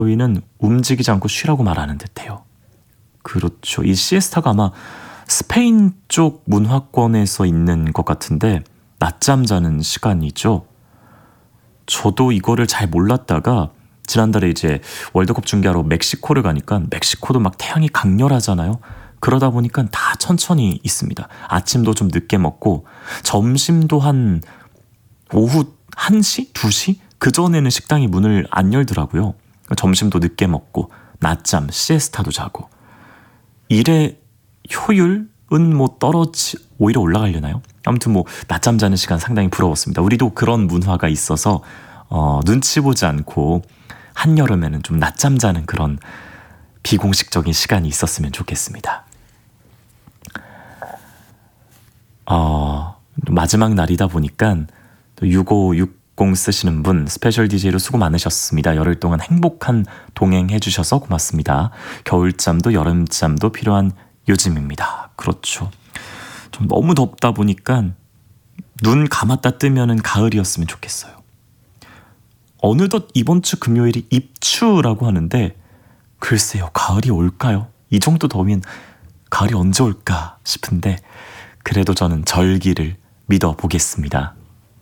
저희는 움직이지 않고 쉬라고 말하는 듯해요. 그렇죠. 이 시에스타가 아마 스페인 쪽 문화권에서 있는 것 같은데 낮잠 자는 시간이죠. 저도 이거를 잘 몰랐다가 지난달에 이제 월드컵 중계하러 멕시코를 가니까 멕시코도 막 태양이 강렬하잖아요. 그러다 보니까 다 천천히 있습니다. 아침도 좀 늦게 먹고 점심도 한 오후 1시? 2시? 그전에는 식당이 문을 안 열더라고요. 점심도 늦게 먹고 낮잠, 시에스타도 자고. 일의 효율은 뭐 오히려 올라가려나요? 아무튼 뭐 낮잠 자는 시간 상당히 부러웠습니다. 우리도 그런 문화가 있어서 눈치 보지 않고 한여름에는 좀 낮잠 자는 그런 비공식적인 시간이 있었으면 좋겠습니다. 마지막 날이다 보니까 6560 쓰시는 분 스페셜 DJ로 수고 많으셨습니다. 열흘 동안 행복한 동행해 주셔서 고맙습니다. 겨울잠도 여름잠도 필요한 요즘입니다. 그렇죠. 좀 너무 덥다 보니까 눈 감았다 뜨면은 가을이었으면 좋겠어요. 어느덧 이번 주 금요일이 입추라고 하는데 글쎄요, 가을이 올까요? 이 정도 더위면 가을이 언제 올까 싶은데 그래도 저는 절기를 믿어보겠습니다.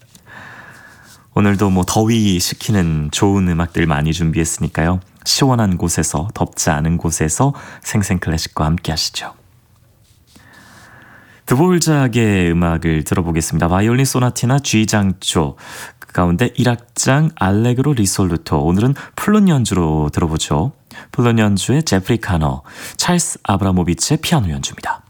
오늘도 뭐 더위 식히는 좋은 음악들 많이 준비했으니까요. 시원한 곳에서 덥지 않은 곳에서 생생클래식과 함께 하시죠. 드보르작의 음악을 들어보겠습니다. 바이올린 소나티나 G장조 그 가운데 1악장 알레그로 리솔루토 오늘은 플룻 연주로 들어보죠. 플룻 연주의 제프리 카너, 찰스 아브라모비치의 피아노 연주입니다.